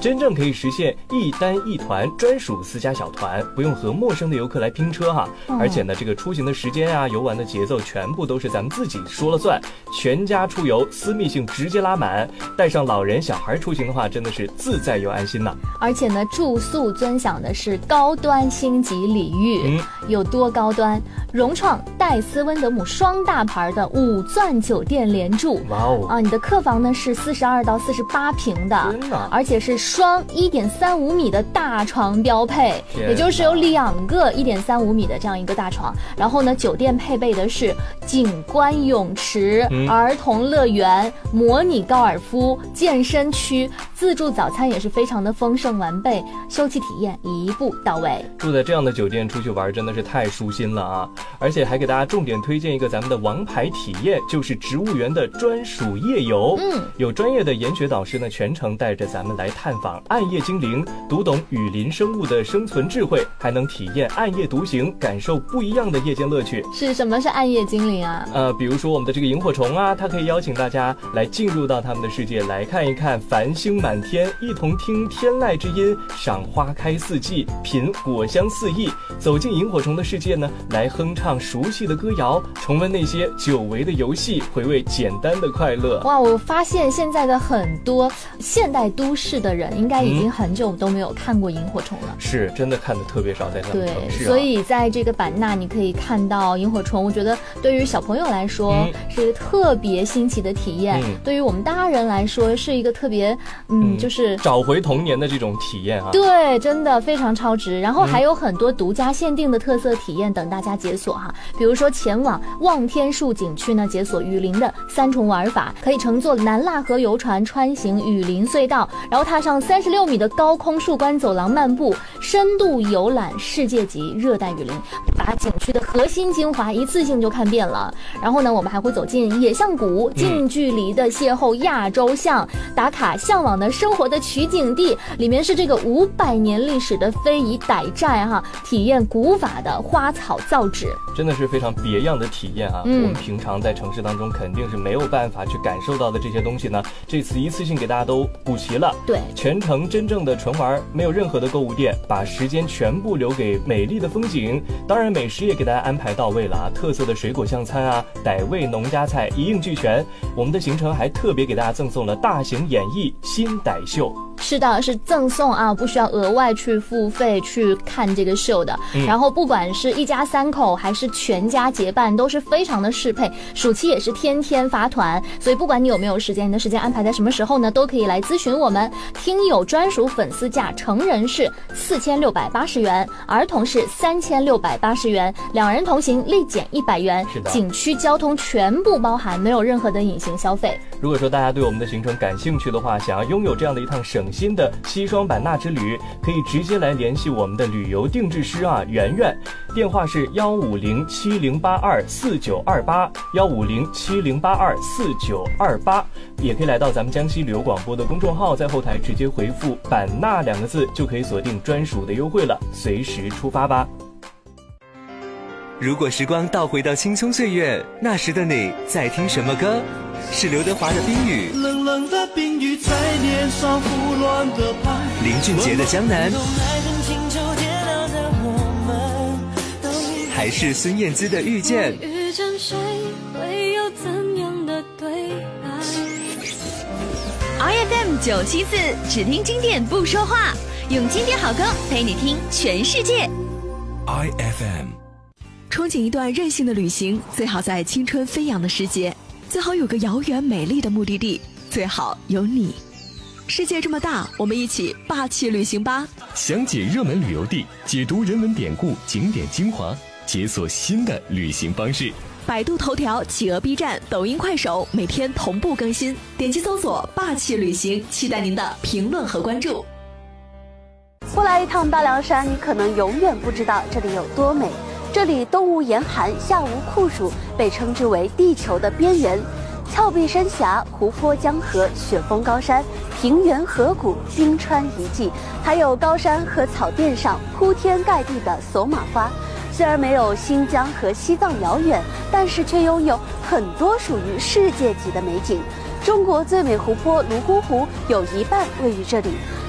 真正可以实现一单一团专属私家小团，不用和陌生的游客来拼车哈。而且呢，这个出行的时间啊，游玩的节奏全部都是咱们自己说了算，全家出游，私密性直接拉满。带上老人小孩出行的话，真的是自在又安心呐。 而且呢，住宿尊享的是高端星级礼遇，有多高端？融创戴斯温德姆双大牌的5钻酒店连住， 哇哦啊！你的客房呢是42到48平的， 真的， 而且是双1.35米的大床标配，也就是有2个1.35米的这样一个大床。然后呢，酒店配备的是景观泳池、儿童乐园、模拟高尔夫、健身区，自助早餐也是非常的丰盛完备，休憩体验一步到位。 住在这样的酒店出去玩真的是太舒心了啊！而且还给大家重点推荐一个咱们的王牌体验，就是植物园的专属夜游。有专业的研学导师呢，全程带着咱们来探访暗夜精灵，读懂雨林生物的生存智慧，还能体验暗夜独行，感受不一样的夜间乐趣。 什么是暗夜精灵啊？ 比如说我们的这个萤火虫啊，它可以邀请大家来进入到他们的世界，来看一看繁星满天，一同听天籁之音，赏花开四季，品果香四溢。走进萤火虫的世界呢，来哼唱熟悉的歌谣，重温那些久违的游戏，回味简单的快乐。 哇，我发现现在的很多现代都市的人应该已经很久都没有看过萤火虫了。 是真的看的特别少，在他们城市。 所以在这个版纳你可以看到萤火虫，我觉得对于小朋友来说是一个特别新奇的体验，对于我们大人来说是一个特别就是找回童年的这种体验啊。 对，真的非常超值。然后还有很多独家限定的特色体验等大家解锁哈，比如说前往望天树景区呢，解锁雨林的3重玩法，可以乘坐南腊河游船穿行雨林隧道，然后踏上36米的高空树冠走廊漫步，深度游览世界级热带雨林，把景区的核心精华一次性就看遍了。然后呢，我们还会走进野象谷，近距离的邂逅亚洲象，打卡向往的生活的取景地，里面是这个500年历史的非遗傣寨哈，体验古法的花草造纸， 真的是非常别样的体验啊。我们平常在城市当中肯定是没有办法去感受到的这些东西呢，这次一次性给大家都补齐了。 对， 全程真正的纯玩，没有任何的购物店，把时间全部留给美丽的风景。当然美食也给大家安排到位了啊，特色的水果象餐啊，傣味农家菜一应俱全。我们的行程还特别给大家赠送了大型演绎新傣秀。 是的，是赠送啊，不需要额外去付费去看这个秀的。然后不管是一家3口还是全家结伴，都是非常的适配。暑期也是天天发团，所以不管你有没有时间，你的时间安排在什么时候呢，都可以来咨询我们。听友专属粉丝价，成人是4680元，儿童是3680元，2人同行立减100元。 是的， 景区交通全部包含，没有任何的隐形消费。 如果说大家对我们的行程感兴趣的话，想要拥有这样的一趟省心的西双版纳之旅，可以直接来联系我们的旅游定制师啊，圆圆，电话是15070824928，15070824928，也可以来到咱们江西旅游广播的公众号，在后台直接回复版纳2个字，就可以锁定专属的优惠了，随时出发吧。 如果时光倒回到青葱岁月，那时的你在听什么歌？是刘德华的《冰雨》， 冷冷的冰雨在脸上胡乱的拍， 林俊杰的《江南》，还是孙燕姿的《遇见》？ 遇见谁会有怎样的对白？ RFM 974，只听经典不说话，用经典好歌陪你听全世界。 IFM。 憧憬一段任性的旅行，最好在青春飞扬的时节，最好有个遥远美丽的目的地，最好有你。世界这么大，我们一起霸气旅行吧！ 详解热门旅游地，解读人文典故、景点精华，解锁新的旅行方式。 百度头条、企鹅 B 站、抖音、快手每天同步更新，点击搜索“霸气旅行”，期待您的评论和关注。 不来一趟大凉山，你可能永远不知道这里有多美。这里冬无严寒，夏无酷暑，被称之为地球的边缘。峭壁山峡、湖泊江河、雪峰高山、平原河谷、冰川遗迹，还有高山和草甸上铺天盖地的索玛花。虽然没有新疆和西藏遥远，但是却拥有很多属于世界级的美景。中国最美湖泊泸沽湖有一半位于这里，